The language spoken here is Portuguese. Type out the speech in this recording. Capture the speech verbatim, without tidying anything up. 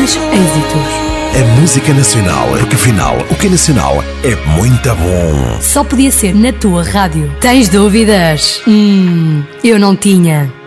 grandes êxitos. A música nacional, porque afinal, o que é nacional é muito bom. Só podia ser na tua rádio. Tens dúvidas? Hum, eu não tinha.